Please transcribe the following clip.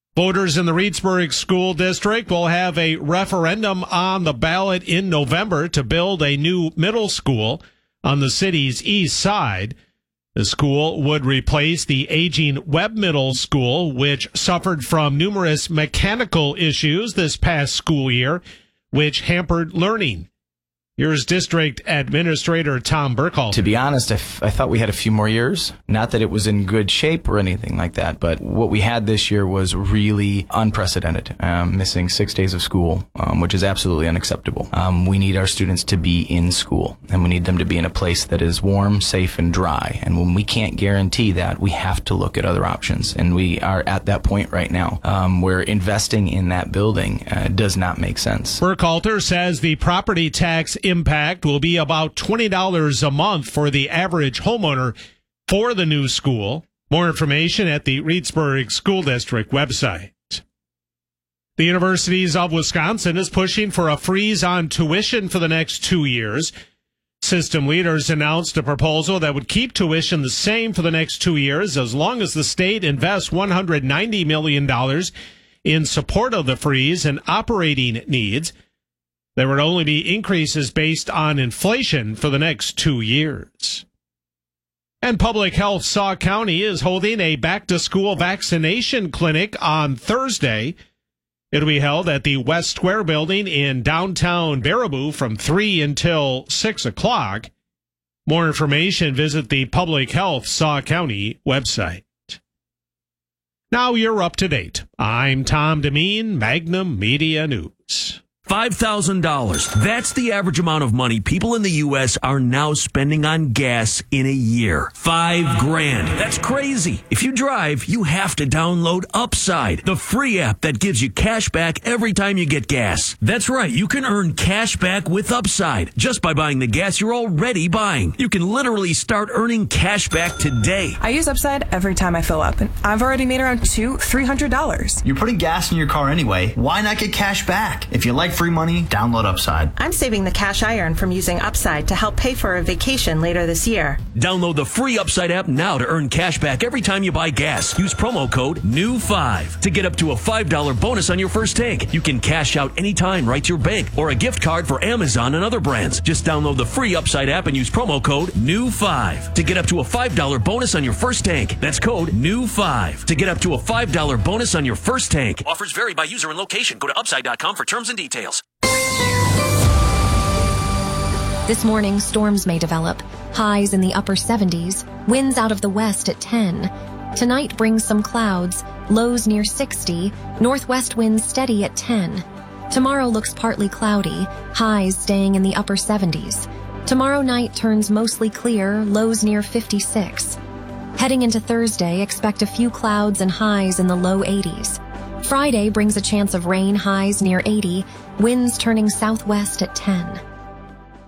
Voters in the Reedsburg School District will have a referendum on the ballot in November to build a new middle school on the city's east side. The school would replace the aging Webb Middle School, which suffered from numerous mechanical issues this past school year, which hampered learning. Here's District Administrator Tom Burkhalter. To be honest, I thought we had a few more years. Not that it was in good shape or anything like that, but what we had this year was really unprecedented. Missing 6 days of school, which is absolutely unacceptable. We need our students to be in school, and we need them to be in a place that is warm, safe, and dry. And when we can't guarantee that, we have to look at other options. And we are at that point right now where investing in that building does not make sense. Burkhalter says the property tax impact will be about $20 a month for the average homeowner for the new school. More information at the Reedsburg School District website. The University of Wisconsin is pushing for a freeze on tuition for the next 2 years. System leaders announced a proposal that would keep tuition the same for the next 2 years as long as the state invests $190 million in support of the freeze and operating needs. There would only be increases based on inflation for the next 2 years. And Public Health Sauk County is holding a back-to-school vaccination clinic on Thursday. It'll be held at the West Square building in downtown Baraboo from 3 until 6 o'clock. More information, visit the Public Health Sauk County website. Now you're up to date. I'm Tom Demeen, Magnum Media News. $5,000. That's the average amount of money people in the U.S. are now spending on gas in a year. $5,000. That's crazy. If you drive, you have to download Upside, the free app that gives you cash back every time you get gas. That's right. You can earn cash back with Upside just by buying the gas you're already buying. You can literally start earning cash back today. I use Upside every time I fill up, and I've already made around $300. You're putting gas in your car anyway. Why not get cash back? If you like free money, download Upside. I'm saving the cash I earn from using Upside to help pay for a vacation later this year. Download the free Upside app now to earn cash back every time you buy gas. Use promo code NEW5 to get up to a $5 bonus on your first tank. You can cash out anytime right to your bank or a gift card for Amazon and other brands. Just download the free Upside app and use promo code NEW5 to get up to a $5 bonus on your first tank. That's code NEW5 to get up to a $5 bonus on your first tank. Offers vary by user and location. Go to upside.com for terms and details. This morning, storms may develop. Highs in the upper 70s, winds out of the west at 10. Tonight brings some clouds, lows near 60, northwest winds steady at 10. Tomorrow looks partly cloudy, highs staying in the upper 70s. Tomorrow night turns mostly clear, lows near 56. Heading into Thursday, expect a few clouds and highs in the low 80s. Friday brings a chance of rain, highs near 80, winds turning southwest at 10.